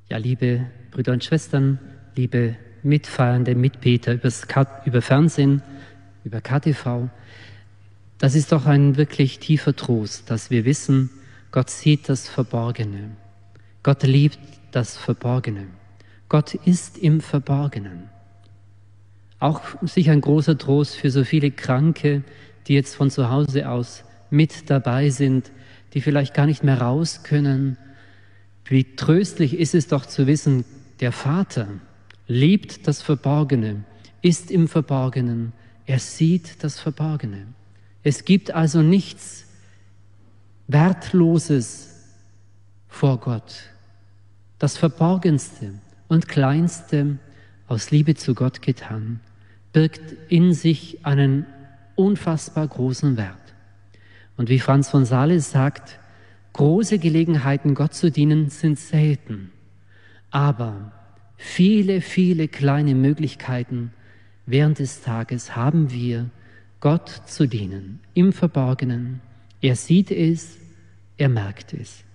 Ja, liebe Brüder und Schwestern, liebe Mitfeiernde, Mitbeter über Fernsehen, über KTV, das ist doch ein wirklich tiefer Trost, dass wir wissen, Gott sieht das Verborgene. Gott liebt das Verborgene. Gott ist im Verborgenen. Auch sicher ein großer Trost für so viele Kranke, die jetzt von zu Hause aus mit dabei sind, die vielleicht gar nicht mehr raus können. Wie tröstlich ist es doch zu wissen, der Vater liebt das Verborgene, ist im Verborgenen, er sieht das Verborgene. Es gibt also nichts Wertloses vor Gott. Das Verborgenste und Kleinste aus Liebe zu Gott getan, birgt in sich einen unfassbar großen Wert. Und wie Franz von Sales sagt, große Gelegenheiten, Gott zu dienen, sind selten. Aber viele, viele kleine Möglichkeiten während des Tages haben wir, Gott zu dienen, im Verborgenen. Er sieht es, er merkt es.